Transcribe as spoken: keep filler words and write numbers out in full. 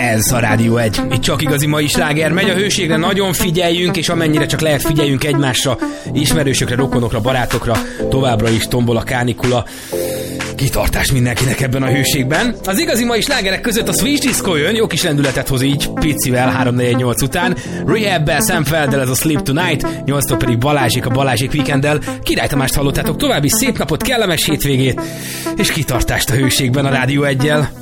Ez a Rádió egy. Itt csak igazi mai sláger megy, a hőségre nagyon figyeljünk, és amennyire csak lehet figyeljünk egymásra, ismerősökre, rokonokra, barátokra, továbbra is tombol a kánikula. Kitartás mindenkinek ebben a hőségben. Az igazi mai slágerek között a Switch Disco jön, jó kis lendületet hoz így, picivel három négy nyolc után. Rehab-bel, Sam Felddel ez a Sleep Tonight, nyolctól pedig Balázsék a Balázsék Weekenddel. Király Tamást hallottátok, további szép napot, kellemes hétvégét, és kitartást a hőségben a Rádió egyel.